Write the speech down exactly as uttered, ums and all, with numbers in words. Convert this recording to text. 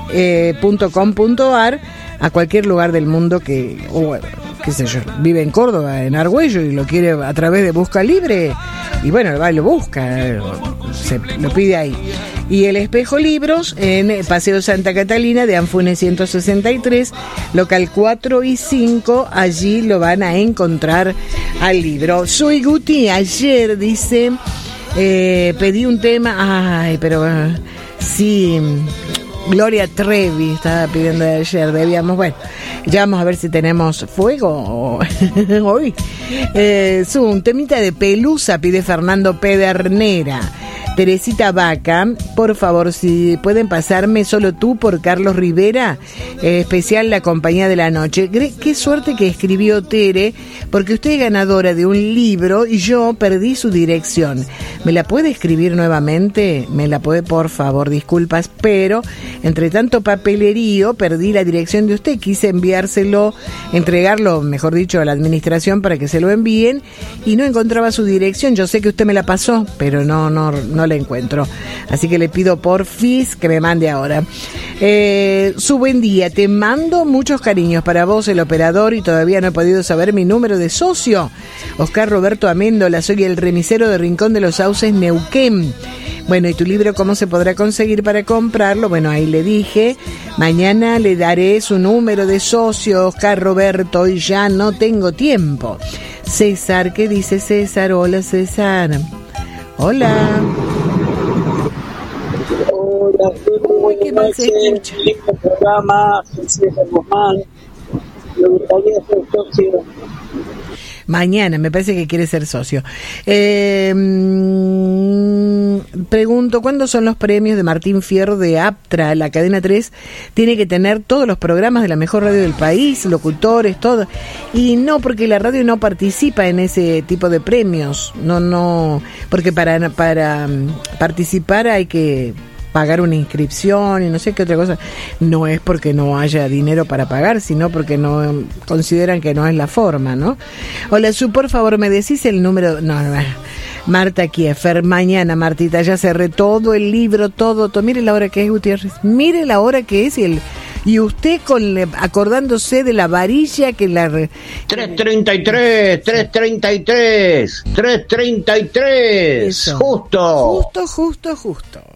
eh, punto com punto ar a cualquier lugar del mundo que, o qué sé yo, vive en Córdoba, en Argüello, y lo quiere a través de Busca Libre, y bueno, va y lo busca, se lo pide ahí. Y El Espejo Libros en Paseo Santa Catalina de Anfunes ciento sesenta y tres, local cuatro y cinco, allí lo van a encontrar al libro. Soy Guti, ayer dice, eh, pedí un tema, ay, pero uh, sí, Gloria Trevi estaba pidiendo de ayer, debíamos, bueno, ya vamos a ver si tenemos fuego hoy. Eh, es un temita de Pelusa, pide Fernando Pedernera. Teresita Vaca, por favor, si pueden pasarme Solo tú por Carlos Rivera, eh, especial La Compañía de la Noche. Qué suerte que escribió Tere, porque usted es ganadora de un libro y yo perdí su dirección. ¿Me la puede escribir nuevamente? Me la puede, por favor, disculpas, pero entre tanto papelerío perdí la dirección de usted. Quise enviárselo, entregarlo, mejor dicho, a la administración para que se lo envíen y no encontraba su dirección. Yo sé que usted me la pasó, pero no, no, no la encuentro, así que le pido porfis que me mande ahora. Eh, su buen día, te mando muchos cariños para vos, el operador, y todavía no he podido saber mi número de socio. Oscar Roberto Améndola, soy el remisero de Rincón de los Sauces, Neuquén. Bueno, ¿y tu libro cómo se podrá conseguir para comprarlo? Bueno, ahí le dije, mañana le daré su número de socio, Oscar Roberto, hoy ya no tengo tiempo. César, ¿qué dice César? Hola, César. Hola. Hola, uy, qué mal se escucha. Lindo programa, Cecilia Guzmán. Me gustaría ser socio. Mañana, me parece que quiere ser socio. Eh, mmm, pregunto, ¿cuándo son los premios de Martín Fierro de Aptra? La cadena tres tiene que tener todos los programas de la mejor radio del país, locutores, todo. Y no, porque la radio no participa en ese tipo de premios. No, no, porque para, para participar hay que pagar una inscripción y no sé qué otra cosa. No es porque no haya dinero para pagar, sino porque no consideran que no es la forma, ¿no? Hola, Su, por favor, ¿me decís el número? No, no, Marta Kiefer, mañana, Martita, ya cerré todo el libro, todo, todo. Mire la hora que es, Gutiérrez, mire la hora que es y el... Y usted con acordándose de la varilla que la... tres treinta y tres, tres treinta y tres, tres treinta y tres, Eso. Justo. Justo, justo, justo.